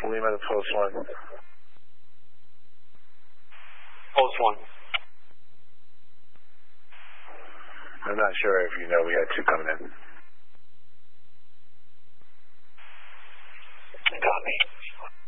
Lima to post 1. Post 1. I'm not sure if you know we had 2 coming in. Copy.